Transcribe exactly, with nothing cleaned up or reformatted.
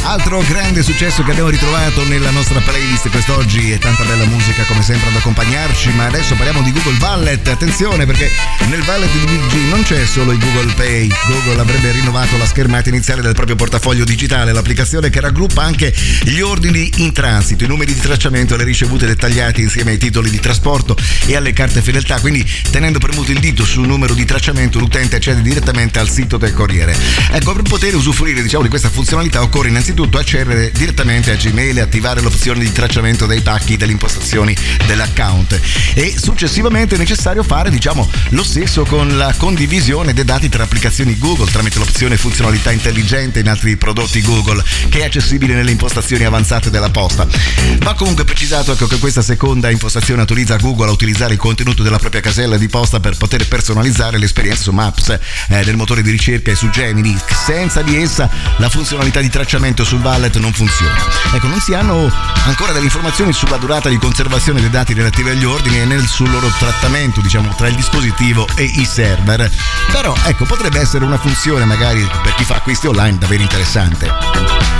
Altro grande successo che abbiamo ritrovato nella nostra playlist quest'oggi, e tanta bella musica come sempre ad accompagnarci. Ma adesso parliamo di Google Wallet. Attenzione, perché nel wallet di B G non c'è solo il Google Pay. Google avrebbe rinnovato la schermata iniziale del proprio portafoglio digitale, l'applicazione che raggruppa anche gli ordini in transito, i numeri di tracciamento e le ricevute dettagliati insieme ai titoli di trasporto e alle carte fedeltà. Quindi, tenendo premuto il dito sul numero di tracciamento, l'utente accede direttamente al sito del corriere. Ecco, per poter usufruire, diciamo, di questa funzionalità occorre innanzitutto accedere direttamente a Gmail e attivare l'opzione di tracciamento dei pacchi delle impostazioni dell'account, e successivamente è necessario fare, diciamo, lo stesso con la condivisione dei dati tra applicazioni Google tramite l'opzione funzionalità intelligente in altri prodotti Google, che è accessibile nelle impostazioni avanzate della posta. Va comunque precisato, ecco, che questa seconda impostazione autorizza Google a utilizzare il contenuto della propria casella di posta per poter personalizzare l'esperienza su Maps, eh, del motore di ricerca, e su Gemini. Senza di essa la funzionalità di tracciamento sul wallet non funziona. Ecco, non si hanno ancora delle informazioni sulla durata di conservazione dei dati relativi agli ordini e nel sul loro trattamento, diciamo, tra il dispositivo e i server. Però, ecco, potrebbe essere una funzione magari per chi fa acquisti online davvero interessante.